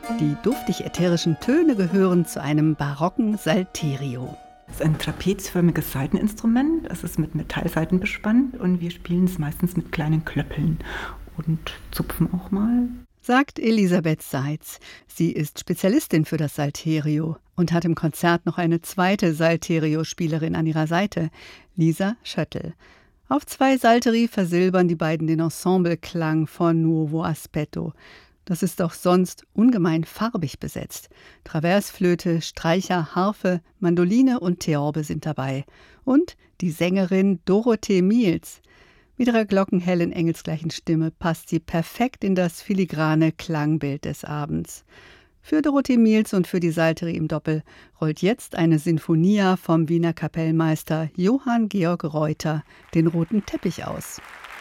Die duftig-ätherischen Töne gehören zu einem barocken Salterio. Es ist ein trapezförmiges Saiteninstrument. Es ist mit Metallsaiten bespannt und wir spielen es meistens mit kleinen Klöppeln und zupfen auch mal. Sagt Elisabeth Seitz. Sie ist Spezialistin für das Salterio und hat im Konzert noch eine zweite Salterio-Spielerin an ihrer Seite, Lisa Schöttl. Auf 2 Salteri versilbern die beiden den Ensembleklang von Nuovo Aspetto. Das ist auch sonst ungemein farbig besetzt. Traversflöte, Streicher, Harfe, Mandoline und Theorbe sind dabei. Und die Sängerin Dorothee Miels. Mit ihrer glockenhellen, engelsgleichen Stimme passt sie perfekt in das filigrane Klangbild des Abends. Für Dorothee Miels und für die Salteri im Doppel rollt jetzt eine Sinfonia vom Wiener Kapellmeister Johann Georg Reuter den roten Teppich aus.